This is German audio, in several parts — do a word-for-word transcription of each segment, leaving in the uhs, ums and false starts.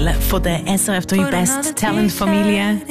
Teil von der S R F drei Best Talent Familie.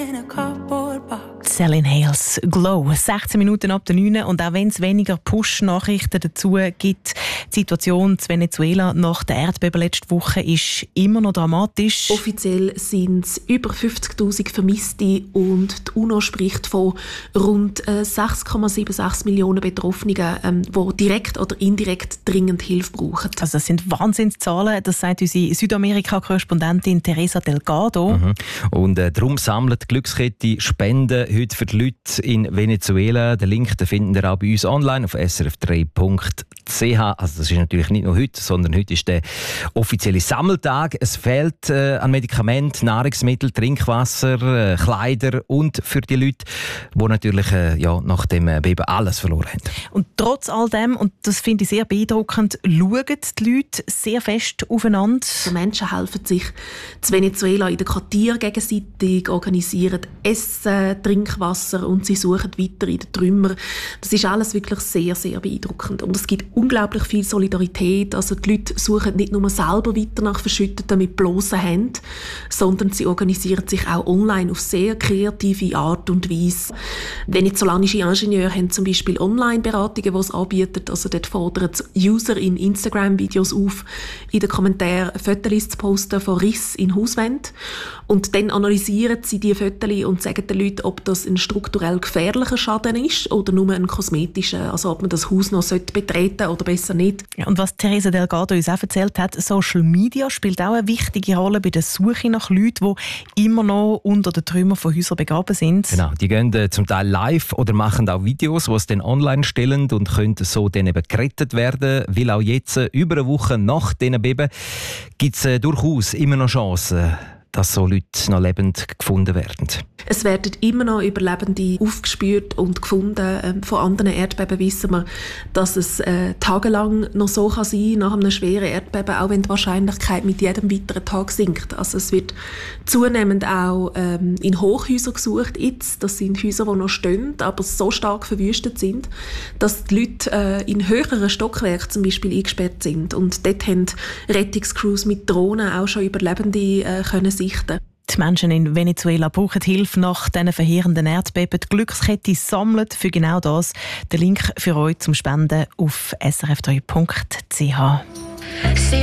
Celine Hales Glow. sechzehn Minuten ab der neun. Und auch wenn es weniger Push-Nachrichten dazu gibt, die Situation in Venezuela nach der Erdbeben letzte Woche ist immer noch dramatisch. Offiziell sind es über fünfzigtausend Vermisste und die UNO spricht von rund äh, sechs Komma sechsundsiebzig Millionen Betroffenen, ähm, die direkt oder indirekt dringend Hilfe brauchen. Also das sind Wahnsinnszahlen, das sagt unsere Südamerika-Korrespondentin Teresa Delgado. Mhm. Und äh, darum sammelt die Glückskette Spenden heute für die Leute in Venezuela. Den Link den finden ihr auch bei uns online auf s r f drei punkt c h. Also das ist natürlich nicht nur heute, sondern heute ist der offizielle Sammeltag. Es fehlt äh, an Medikamenten, Nahrungsmittel, Trinkwasser, äh, Kleider und für die Leute, die natürlich äh, ja, nach dem Beben alles verloren haben. Und trotz all dem, und das finde ich sehr beeindruckend, schauen die Leute sehr fest aufeinander. Die Menschen helfen sich in Venezuela in den Quartieren gegenseitig, organisieren Essen, Trinkwasser und sie suchen weiter in den Trümmern. Das ist alles wirklich sehr, sehr beeindruckend. Und es gibt unglaublich viel Solidarität. Also die Leute suchen nicht nur selber weiter nach Verschütteten mit bloßen Händen, sondern sie organisieren sich auch online auf sehr kreative Art und Weise. Venezolanische Ingenieure haben zum Beispiel Online-Beratungen, die sie anbieten. Also dort fordern User in Instagram-Videos auf, in den Kommentaren Fotos zu posten von Riss in Hauswänden. Und dann analysieren sie diese Fotos und sagen den Leuten, ob das ein strukturell gefährlicher Schaden ist oder nur ein kosmetischer. Also ob man das Haus noch betreten sollte oder besser nicht. Ja, und was Teresa Delgado uns auch erzählt hat, Social Media spielt auch eine wichtige Rolle bei der Suche nach Leuten, die immer noch unter den Trümmern von Häusern begraben sind. Genau, die gehen äh, zum Teil live oder machen auch Videos, die sie dann online stellen und können so dann eben gerettet werden. Weil auch jetzt, äh, über eine Woche nach diesen Beben, gibt es äh, durchaus immer noch Chancen, dass so Leute noch lebend gefunden werden. Es werden immer noch Überlebende aufgespürt und gefunden. Ähm, von anderen Erdbeben wissen wir, dass es äh, tagelang noch so kann sein nach einem schweren Erdbeben, auch wenn die Wahrscheinlichkeit mit jedem weiteren Tag sinkt. Also es wird zunehmend auch ähm, in Hochhäusern gesucht. Jetzt, das sind Häuser, die noch stehen, aber so stark verwüstet sind, dass die Leute äh, in höheren Stockwerken zum Beispiel eingesperrt sind. Und dort haben Rettungscrews mit Drohnen auch schon Überlebende äh, können sichten. Die Menschen in Venezuela brauchen Hilfe nach diesen verheerenden Erdbeben. Die Glückskette sammelt für genau das. Der Link für euch zum Spenden auf s r f drei punkt c h.